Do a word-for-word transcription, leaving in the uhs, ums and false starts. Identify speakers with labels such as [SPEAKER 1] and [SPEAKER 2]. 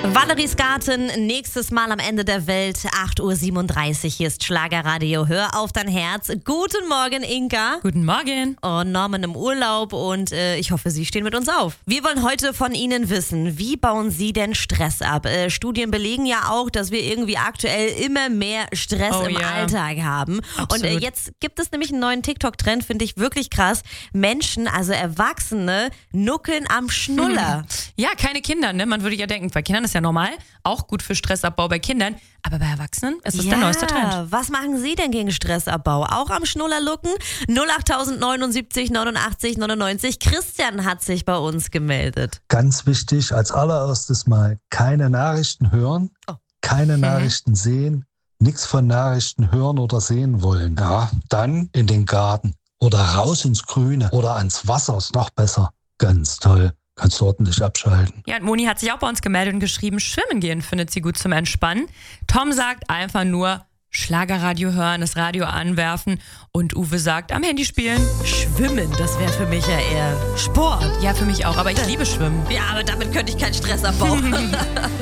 [SPEAKER 1] Valeries Garten, nächstes Mal am Ende der Welt, acht Uhr siebenunddreißig. Hier ist Schlagerradio. Hör auf dein Herz. Guten Morgen, Inka.
[SPEAKER 2] Guten Morgen.
[SPEAKER 1] Und Norman im Urlaub und äh, ich hoffe, Sie stehen mit uns auf. Wir wollen heute von Ihnen wissen, wie bauen Sie denn Stress ab? Äh, Studien belegen ja auch, dass wir irgendwie aktuell immer mehr Stress
[SPEAKER 2] Oh
[SPEAKER 1] im
[SPEAKER 2] ja.
[SPEAKER 1] Alltag haben.
[SPEAKER 2] Absolut.
[SPEAKER 1] Und äh, jetzt gibt es nämlich einen neuen TikTok-Trend, finde ich wirklich krass. Menschen, also Erwachsene, nuckeln am Schnuller.
[SPEAKER 2] Ja, keine Kinder, ne? Man würde ja denken, bei Kindern ist ja normal, auch gut für Stressabbau bei Kindern, aber bei Erwachsenen ist das
[SPEAKER 1] ja,
[SPEAKER 2] der neueste Trend.
[SPEAKER 1] Was machen Sie denn gegen Stressabbau? Auch am Schnuller lucken? null acht neunundsiebzig neunundachtzig neunundneunzig. Christian hat sich bei uns gemeldet.
[SPEAKER 3] Ganz wichtig, als allererstes mal keine Nachrichten hören,
[SPEAKER 1] Oh.
[SPEAKER 3] keine Nachrichten sehen, nichts von Nachrichten hören oder sehen wollen. Ja, dann in den Garten oder raus ins Grüne oder ans Wasser, ist noch besser. Ganz toll. Kannst du ordentlich abschalten.
[SPEAKER 2] Ja, und Moni hat sich auch bei uns gemeldet und geschrieben, schwimmen gehen findet sie gut zum Entspannen. Tom sagt einfach nur Schlagerradio hören, das Radio anwerfen und Uwe sagt am Handy spielen.
[SPEAKER 1] Schwimmen, das wäre für mich ja eher Sport.
[SPEAKER 2] Ja, für mich auch, aber ich liebe Schwimmen.
[SPEAKER 1] Ja, aber damit könnte ich keinen Stress abbauen.